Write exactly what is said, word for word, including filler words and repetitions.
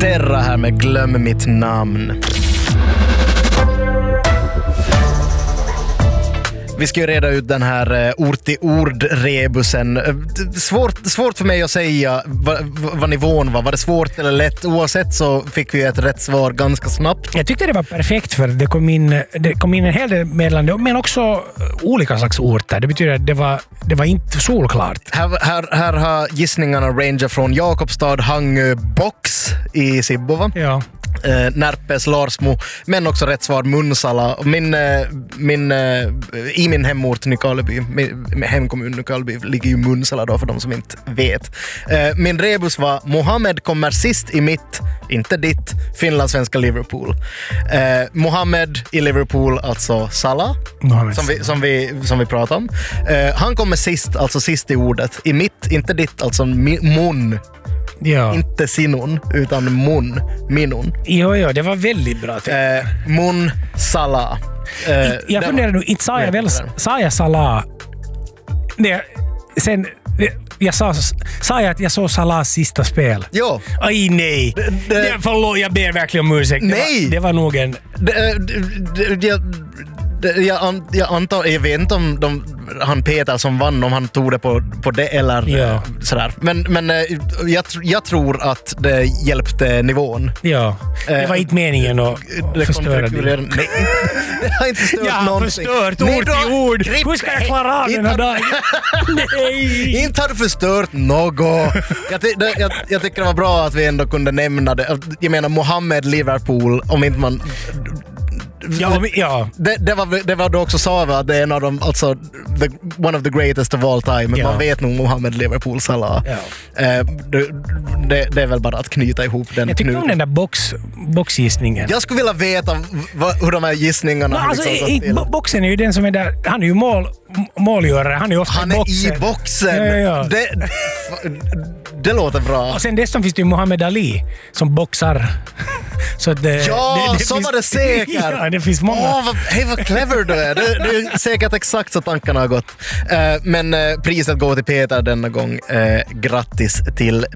Terra här med Glöm mitt namn. Vi ska ju reda ut den här ord-till-ord-rebusen. Svårt, svårt för mig att säga vad, vad nivån var. Var det svårt eller lätt? Oavsett så fick vi ett rätt svar ganska snabbt. Jag tyckte det var perfekt för det kom in, det kom in en hel del meddelande, men också olika slags ord där. Det betyder att det var, det var inte solklart. Här, här, här har gissningarna ranger från Jakobstad, Hangö, Box i Sibbova. Ja. Eh, Närpes, Larsmo, men också rätt svar Munsala. Min, eh, min, eh, I min hemort Nykarleby, min hemkommun Nykarleby, ligger ju Munsala då för de som inte vet. Eh, min rebus var Mohammed kommer sist i mitt, inte ditt, finlandssvenska Liverpool. Eh, Mohammed i Liverpool, alltså Salah, som vi, som, vi, som vi pratar om. Eh, han kommer sist, alltså sist i ordet. I mitt, inte ditt, alltså mi, mun. Ja. Inte sinon, utan mun, minun. Jo, jo, det var väldigt bra. Eh, mun, Salah. Eh, jag funderar nu, inte sa jag väl, sa jag Salah? Det, sen, det, jag sa, sa jag att jag såg Salahs sista spel? Jo. Aj, nej. Det, det, det, förlåt, jag ber verkligen om ursäkt. Nej. Det var, det var nog en... Det, det, det, jag, det, jag, an, jag antar, jag vet inte om de, han Peter som vann, om han tog det på, på det eller ja. sådär. Men, men jag, jag tror att det hjälpte nivån. Ja, det var inte meningen att det förstöra det. Nej, det har inte stört jag någonting. Jag har förstört ord till ord. Hur ska jag klara av den här dagen? Nej! Inte har du förstört något. Jag, ty- det, jag, jag tycker det var bra att vi ändå kunde nämna det. Jag menar Mohammed Liverpool, om inte man... Ja, men, ja. Det, det, var, det var då också sa att det är en av dem, alltså the, one of the greatest of all time, men ja. Man vet nog Mohammed Liverpool Salah. Ja. Eh, det, det, det är väl bara att knyta ihop den. Jag tycker om den där box, boxgissningen. Jag skulle vilja veta vad, hur de här gissningarna no, har alltså, liksom i, gått till. bo- boxen är ju den som är där, han är ju mål, målgörare, han är ju ofta han i är boxen. i boxen. Ja, ja, ja. Det, det låter bra. Och sen dessutom finns det ju Muhammad Ali som boxar. Så det, ja, det, det så finns, var det säkert. Ja, det finns många. Åh, vad, hej vad clever du är. Det, det är säkert exakt så tankarna har gått. Uh, men uh, priset går till Peter denna gång. Uh, grattis till